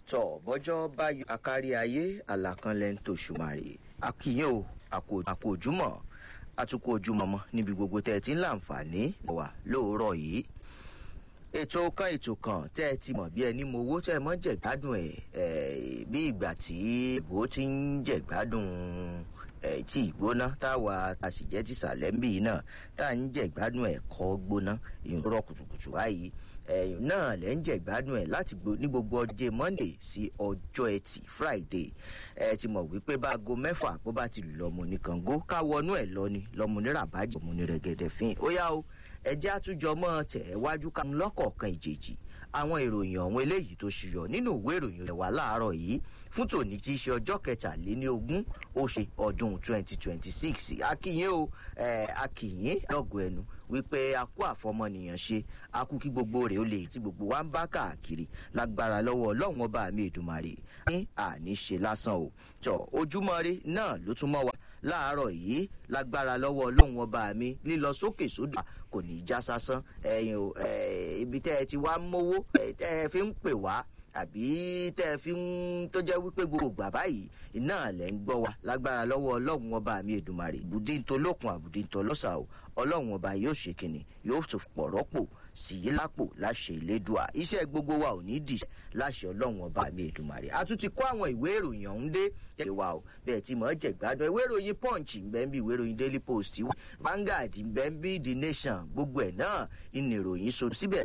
tọ̀ bọ́jọ́ bá yọ akárí ayé àlàkanlẹ̀ ń tòṣùmàrè akíyàn o àkó ojúmọ́ àtúkò ojúmọ́ mọ́ níbi gbogbo tẹ́ ẹ ti ń láǹfààní wà lóòrọ̀ yìí ètò kan tẹ́ ẹ ti mọ̀ bí ẹni mo owó tẹ́ ẹ mọ́ jẹ̀gbádùn ẹ̀ bí ìgbà tí ìbò ti ń jẹ̀gbádùn tí ìgbóná táwa a sì jẹ́ tìsàlẹ̀ ń bì náà tá à ń jẹ̀gbádùn ẹ̀kọ́ gbóná ìrọ̀ kùtùkùtù báyìí náà lẹ́ ń jẹ̀gbádùn ẹ̀ láti ní gbogbo ọjọ́ monday sí ọjọ́ ẹtì friday ti mọ̀ wípé báago 6 bó bá ti lọ́mù ní kàngó ká wọnú ẹ̀ lọ ni lọ́mù ní ràbájì ọmọ ní rẹ̀gẹ̀dẹ̀ fín ó yá o ẹjẹ́ àtúnjọ mọ́ tẹ̀ wájú ká lọ́kọ̀ọ̀kan ìjèjì àwọn ìròyìn ọ̀hún eléyìí tó ṣùyọ nínú ìwé ìròyìn ẹ̀wà láàárọ̀ yìí fún tòní tí í ṣe ọjọ́ 23 oṣù ọdún 2026 akínyìn o akínyìn lọ́gọ̀ ẹnu wípé a kó àfọmọnìyàn ṣe a kú kí gbogbo rẹ̀ ó lè tí gbogbo wa ń bá káàkiri lágbára lọ́wọ́ ọlọ́run ọba mi èdùmàrè ní àní ṣe lásán o tọ ojúmọ́re náà ló tún mọ́ wa láàárọ̀ yìí lágbára lọ́wọ́ ọlọ́run ọba mi lílọ sókè sódò kò ní í já sásán ibi tẹ́ ẹ ti wá mówó tẹ́ ẹ fi ń pè wá àbí tẹ́ ẹ fi ń tó jẹ́ wípé gbogbo gbà báyìí iná lẹ́ ń gbọ́ wa lágbára lọ́wọ́ ọlọ́run ọba mi èdùmàrè bùdíntolókun àbùdíntolọ́sà o ọlọ́run ọba yóò ṣe kìnnì yóò tó pọ̀ rọ́pò sì yí lápò láṣẹ ìlédùà iṣẹ́ gbogbo wa ò ní dì láṣẹ ọlọ́run ọba mi èdùmàrè a tún ti kó àwọn ìwé ìròyìn ọ̀hún dé ẹ wà o bẹ́ẹ̀ tí mọ̀ ọ́ jẹ̀gbádùn ìwé ìròyìn punch ń bẹ ń bí ìwé ìròyìn daily post Vanguard ń bẹ ń bí the nation gbogbo ẹ̀ náà ìnìròyìn so síbẹ̀